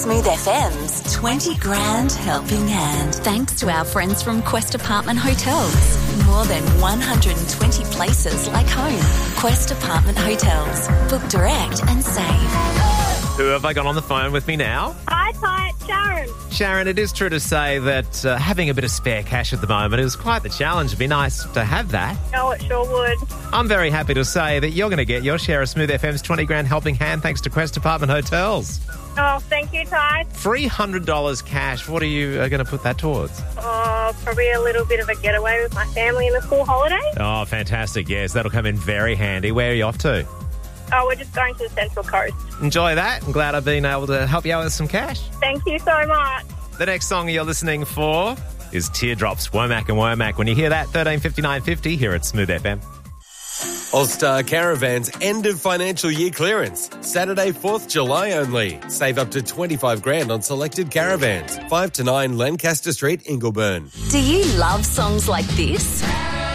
Smooth FM's 20 Grand Helping Hand. Thanks to our friends from Quest Apartment Hotels. More than 120 places like home. Quest Apartment Hotels. Book direct and save. Who have I got on the phone with me now? Hi, it's Sharon. Sharon, it is true to say that having a bit of spare cash at the moment is quite the challenge. It'd be nice to have that. Oh, it sure would. I'm very happy to say that you're going to get your share of Smooth FM's 20 Grand Helping Hand thanks to Quest Apartment Hotels. Oh, thank you, Ty. $300 cash. What are you going to put that towards? Oh, probably a little bit of a getaway with my family in the school holiday. Oh, fantastic. Yes, that'll come in very handy. Where are you off to? Oh, we're just going to the Central Coast. Enjoy that. I'm glad I've been able to help you out with some cash. Thank you so much. The next song you're listening for is Teardrops, Womack and Womack. When you hear that, 1359.50 here at Smooth FM. All-Star Caravans end of financial year clearance. Saturday, 4th July only. Save up to 25 grand on selected caravans. 5 to 9 Lancaster Street, Ingleburn. Do you love songs like this?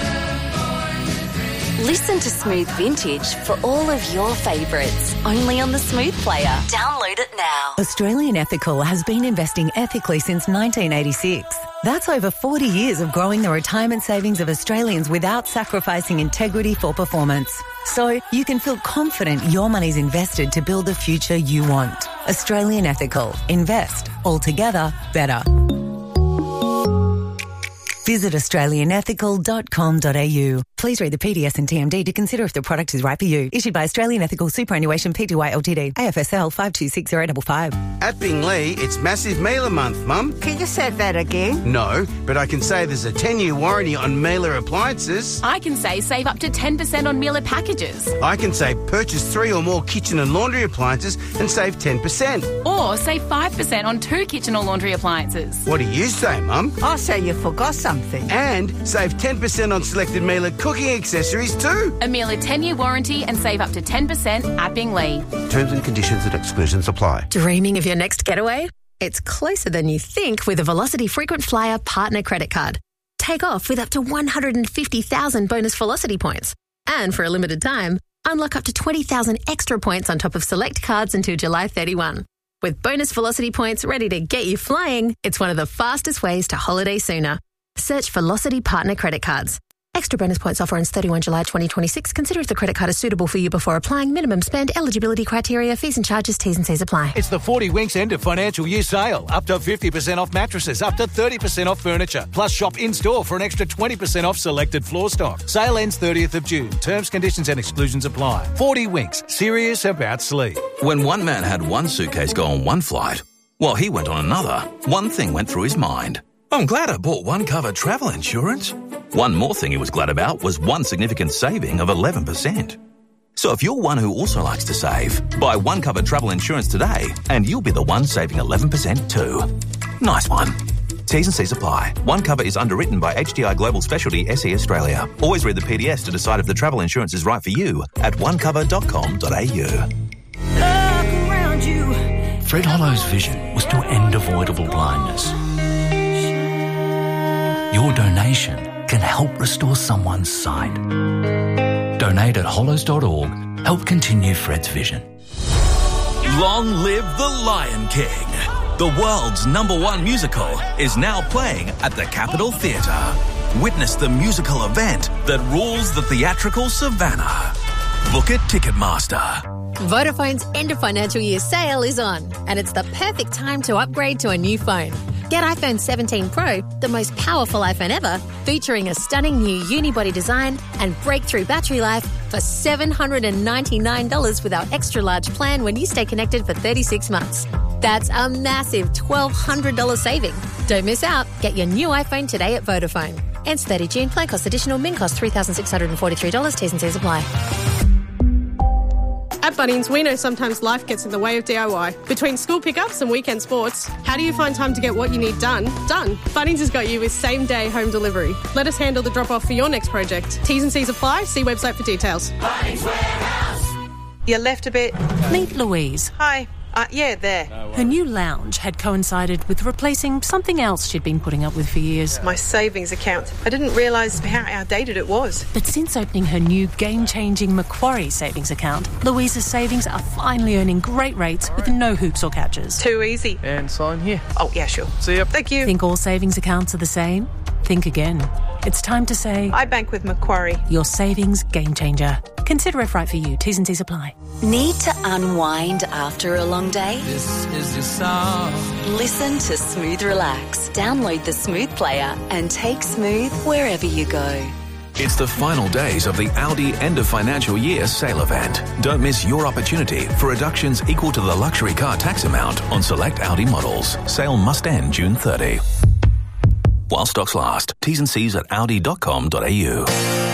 Listen to Smooth Vintage for all of your favourites. Only on the Smooth Player. Download it now. Australian Ethical has been investing ethically since 1986. That's over 40 years of growing the retirement savings of Australians without sacrificing integrity for performance. So you can feel confident your money's invested to build the future you want. Australian Ethical. Invest. Altogether better. Visit australianethical.com.au. Please read the PDS and TMD to consider if the product is right for you. Issued by Australian Ethical Superannuation Pty Ltd. AFSL 526055. At Bingley, it's Massive Mailer Month, Mum. Can you say that again? No, but I can say there's a 10-year warranty on Mailer appliances. I can say save up to 10% on Mailer packages. I can say purchase 3 or more kitchen and laundry appliances and save 10%. Or save 5% on 2 kitchen or laundry appliances. What do you say, Mum? I say you forgot something. And save 10% on selected Mailer cooking accessories too. A Mailer 10-year warranty and save up to 10% at Bingley. Terms and conditions and exclusions apply. Dreaming of your next getaway? It's closer than you think with a Velocity Frequent Flyer Partner Credit Card. Take off with up to 150,000 bonus Velocity points. And for a limited time, unlock up to 20,000 extra points on top of select cards until July 31. With bonus Velocity points ready to get you flying, it's one of the fastest ways to holiday sooner. Search Velocity Partner Credit Cards. Extra bonus points offer ends 31 July 2026. Consider if the credit card is suitable for you before applying. Minimum spend, eligibility criteria, fees and charges, T's and C's apply. It's the 40 Winks end of financial year sale. Up to 50% off mattresses, up to 30% off furniture. Plus shop in-store for an extra 20% off selected floor stock. Sale ends 30th of June. Terms, conditions and exclusions apply. 40 Winks. Serious about sleep. When one man had one suitcase go on one flight, while he went on another, one thing went through his mind. I'm glad I bought One Cover travel insurance. One more thing he was glad about was one significant saving of 11%. So if you're one who also likes to save, buy One Cover travel insurance today and you'll be the one saving 11% too. Nice one. T's and C's apply. One Cover is underwritten by HDI Global Specialty SE Australia. Always read the PDS to decide if the travel insurance is right for you at onecover.com.au. Look around you. Fred Hollow's vision was to end avoidable blindness. Your donation can help restore someone's sight. Donate at hollows.org. Help continue Fred's vision. Long live the Lion King. The world's #1 musical is now playing at the Capitol Theatre. Witness the musical event that rules the theatrical savannah. Book at Ticketmaster. Vodafone's end of financial year sale is on, and it's the perfect time to upgrade to a new phone. Get iPhone 17 Pro, the most powerful iPhone ever, featuring a stunning new unibody design and breakthrough battery life for $799 with our extra large plan when you stay connected for 36 months. That's a massive $1,200 saving. Don't miss out. Get your new iPhone today at Vodafone. Ends 30 June. Plan cost additional. Min cost $3,643. T's and C's apply. At Bunnings, we know sometimes life gets in the way of DIY. Between school pickups and weekend sports, how do you find time to get what you need done? Bunnings has got you with same-day home delivery. Let us handle the drop-off for your next project. T's and C's apply. See website for details. Bunnings Warehouse. You're left a bit... Meet Louise. Hi. Yeah, there. Her new lounge had coincided with replacing something else she'd been putting up with for years. My savings account. I didn't realise how outdated it was. But since opening her new game-changing Macquarie savings account, Louisa's savings are finally earning great rates with no hoops or catches. Too easy. And sign here. Oh, yeah, sure. See ya. Thank you. Think all savings accounts are the same? Think again. It's time to say... I bank with Macquarie. Your savings game changer. Consider if right for you. T's and C's apply. Need to unwind after a long day? This is your song. Listen to Smooth Relax. Download the Smooth player and take Smooth wherever you go. It's the final days of the Audi end of financial year sale event. Don't miss your opportunity for reductions equal to the luxury car tax amount on select Audi models. Sale must end June 30. While stocks last. T's and C's at audi.com.au.